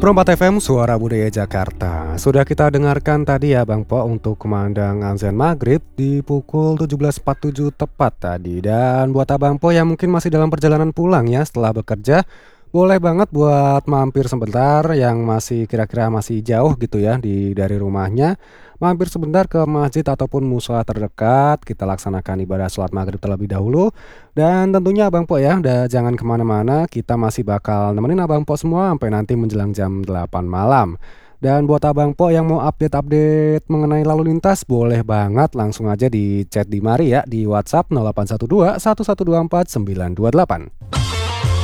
104 FM Suara Budaya Jakarta. Sudah kita dengarkan tadi ya Bang Po untuk kumandang azan maghrib di pukul 17.47 tepat tadi. Dan buat Abang Po yang mungkin masih dalam perjalanan pulang ya setelah bekerja, boleh banget buat mampir sebentar yang masih kira-kira masih jauh gitu ya dari rumahnya. Mampir sebentar ke masjid ataupun mushola terdekat, kita laksanakan ibadah sholat maghrib terlebih dahulu. Dan tentunya Abang Po ya, jangan kemana-mana, kita masih bakal nemenin Abang Po semua sampai nanti menjelang jam 8 malam. Dan buat Abang Po yang mau update-update mengenai lalu lintas, boleh banget langsung aja di chat di mari ya, di WhatsApp 0812 1124 928.